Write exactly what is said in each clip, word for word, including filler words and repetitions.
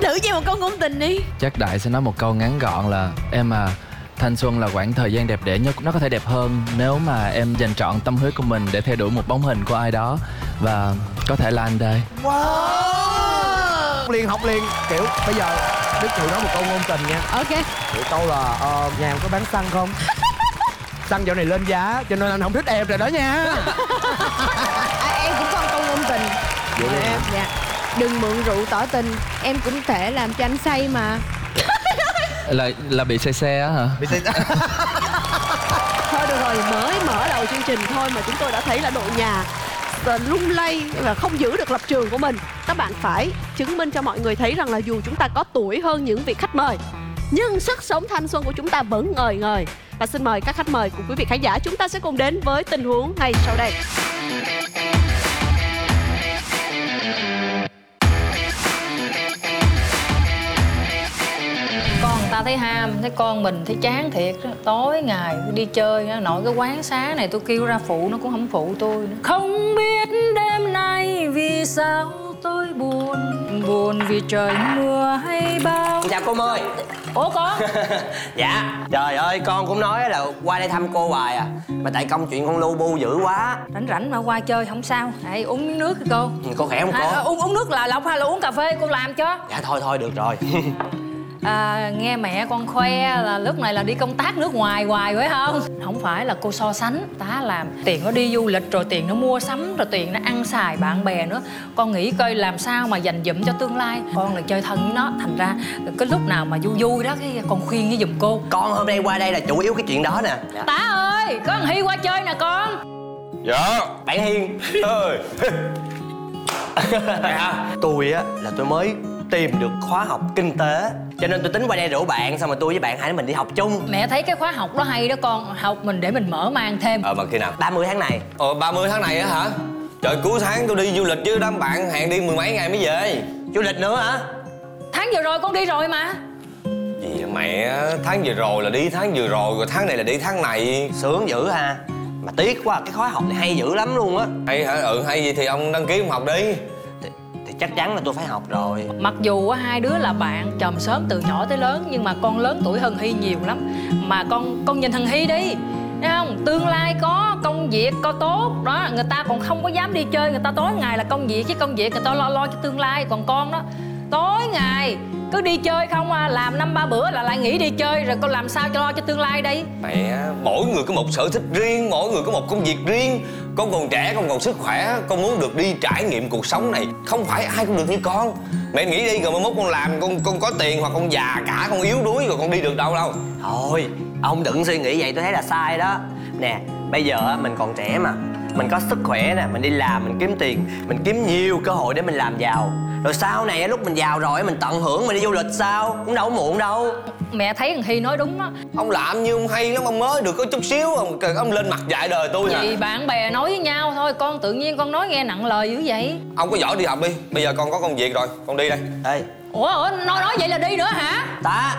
Thử cho một câu ngôn tình đi. Chắc Đại sẽ nói một câu ngắn gọn là: em à, thanh xuân là khoảng thời gian đẹp đẽ nhất. Nó có thể đẹp hơn nếu mà em dành trọn tâm huyết của mình để theo đuổi một bóng hình của ai đó. Và có thể là anh đây. Wow. Liền học liền. Kiểu bây giờ Đức thử nói một câu ngôn tình nha. Ok. Kiểu câu là uh, nhà em có bán xăng không? Xăng dạo này lên giá cho nên anh không thích em rồi đó nha. À, em cũng có một câu ngôn tình. Vậy đi. Em, dạ. Đừng mượn rượu tỏ tình, em cũng thể làm cho anh say mà. Là là bị say xe á hả? Bị say... Thôi được rồi, mới mở đầu chương trình thôi mà chúng tôi đã thấy là đội nhà lung lay và không giữ được lập trường của mình. Các bạn phải chứng minh cho mọi người thấy rằng là dù chúng ta có tuổi hơn những vị khách mời, nhưng sức sống thanh xuân của chúng ta vẫn ngời ngời. Và xin mời các khách mời cùng quý vị khán giả, chúng ta sẽ cùng đến với tình huống ngay sau đây. Con người ta thấy ham, thấy con mình thấy chán thiệt đó. Tối ngày đi chơi đó, nội cái quán xá này tôi kêu ra phụ nó cũng không phụ tôi nữa. Không biết đêm nay vì sao tôi buồn, buồn vì trời mưa hay bao. Chào cô ơi. Ủa con? Dạ. Trời ơi, con cũng nói là qua đây thăm cô hoài à. Mà tại công chuyện con lu bu dữ quá. Rảnh rảnh mà qua chơi không sao. Hãy uống miếng nước đi cô. Ừ, cô khỏe không cô? À, uống uống nước là lọc hay là uống cà phê cô làm cho. Dạ thôi thôi được rồi. À, nghe mẹ con khoe là lúc này là đi công tác nước ngoài hoài phải không? Không phải là cô so sánh, tá làm tiền nó đi du lịch rồi tiền nó mua sắm rồi tiền nó ăn xài bạn bè nữa. Con nghĩ coi làm sao mà dành dụm cho tương lai. Con là chơi thân với nó, thành ra cái lúc nào mà vui vui đó cái con khuyên với giùm cô. Con hôm nay qua đây là chủ yếu cái chuyện đó nè. Dạ. Tá ơi, có thằng Hy qua chơi nè con. Dạ. Bạn Hiền ơi. Dạ. Tôi á là tôi mới tìm được khóa học kinh tế cho nên tôi tính qua đây rủ bạn, xong rồi tôi với bạn hai đứa mình đi học chung. Mẹ thấy cái khóa học đó hay đó con, học mình để mình mở mang thêm. Ờ mà khi nào? ba mươi tháng này. Ờ ba mươi tháng này á hả? Trời, cuối tháng tôi đi du lịch với đám bạn, hẹn đi mười mấy ngày mới về. Du lịch nữa hả? Tháng vừa rồi con đi rồi mà. Gì vậy mẹ, tháng vừa rồi là đi tháng vừa rồi, rồi tháng này là đi tháng này. Sướng dữ ha. Mà tiếc quá, cái khóa học này hay dữ lắm luôn á. Hay hả? Ừ hay gì thì ông đăng ký ông học đi. Thì chắc chắn là tôi phải học rồi. Mặc dù hai đứa là bạn chòm sớm từ nhỏ tới lớn, nhưng mà con lớn tuổi hơn Hy nhiều lắm. Mà con con nhìn thằng Hy đi, thấy không? Tương lai có công việc có tốt đó, người ta còn không có dám đi chơi, người ta tối ngày là công việc chứ công việc người ta lo lo cho tương lai. Còn con đó tối ngày cứ đi chơi không à, làm năm ba bữa là lại nghỉ đi chơi, rồi con làm sao cho lo cho tương lai đây? Mẹ, mỗi người có một sở thích riêng, mỗi người có một công việc riêng. Con còn trẻ, con còn sức khỏe, con muốn được đi trải nghiệm cuộc sống này. Không phải ai cũng được như con. Mẹ nghĩ đi, rồi mai mốt con làm, con con có tiền hoặc con già cả, con yếu đuối rồi con đi được đâu đâu. Thôi, ông đừng suy nghĩ vậy, tôi thấy là sai đó. Nè, bây giờ mình còn trẻ mà, mình có sức khỏe nè, mình đi làm, mình kiếm tiền, mình kiếm nhiều cơ hội để mình làm giàu. Rồi sau này lúc mình giàu rồi mình tận hưởng, mình đi du lịch sao, cũng đâu có muộn đâu. Mẹ thấy thằng Hy nói đúng đó. Ông làm như ông hay lắm, ông mới được có chút xíu, ông, ông lên mặt dạy đời tôi hả? Vì bạn bè nói với nhau thôi, con tự nhiên con nói nghe nặng lời dữ vậy. Ông có giỏi đi học đi, bây giờ con có công việc rồi, con đi đây. Ê. Ủa, ủa nói nói vậy là đi nữa hả? Tá.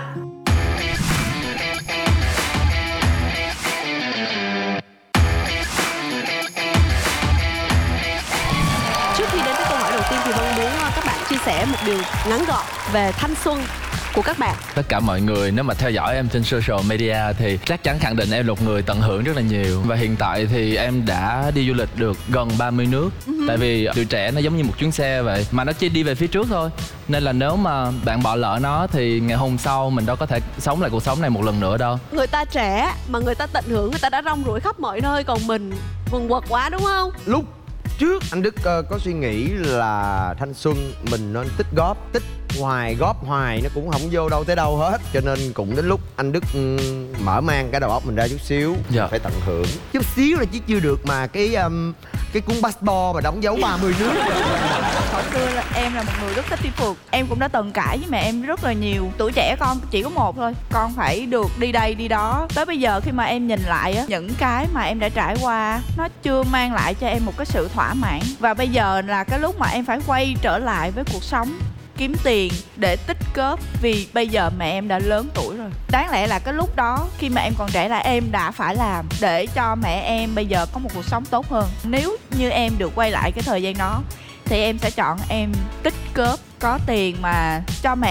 Trước khi đến với câu hỏi đầu tiên thì Vân muốn các bạn chia sẻ một điều ngắn gọn về thanh xuân của các bạn. Tất cả mọi người nếu mà theo dõi em trên social media thì chắc chắn khẳng định em là một người tận hưởng rất là nhiều. Và hiện tại thì em đã đi du lịch được gần ba mươi nước. Uh-huh. Tại vì tuổi trẻ nó giống như một chuyến xe vậy, mà nó chỉ đi về phía trước thôi. Nên là nếu mà bạn bỏ lỡ nó thì ngày hôm sau mình đâu có thể sống lại cuộc sống này một lần nữa đâu. Người ta trẻ mà người ta tận hưởng, người ta đã rong ruổi khắp mọi nơi, còn mình quần quật quá đúng không? Lúc trước anh Đức uh, có suy nghĩ là thanh xuân mình nên tích góp, tích hoài góp hoài nó cũng không vô đâu tới đâu hết, cho nên cũng đến lúc anh Đức um, mở mang cái đầu óc mình ra chút xíu. Dạ. Phải tận hưởng chút xíu là chứ chưa được mà cái um, cái cuốn passport mà đóng dấu ba mươi nước. Hồi xưa là em là một người rất thích đi phượt, em cũng đã từng cãi với mẹ em rất là nhiều. Tuổi trẻ con chỉ có một thôi, con phải được đi đây đi đó. Tới bây giờ khi mà em nhìn lại á, những cái mà em đã trải qua nó chưa mang lại cho em một cái sự thỏa mãn. Và bây giờ là cái lúc mà em phải quay trở lại với cuộc sống, kiếm tiền để tích góp, vì bây giờ mẹ em đã lớn tuổi rồi. Đáng lẽ là cái lúc đó khi mà em còn trẻ là em đã phải làm để cho mẹ em bây giờ có một cuộc sống tốt hơn. Nếu như em được quay lại cái thời gian đó thì em sẽ chọn em tích góp, có tiền mà cho mẹ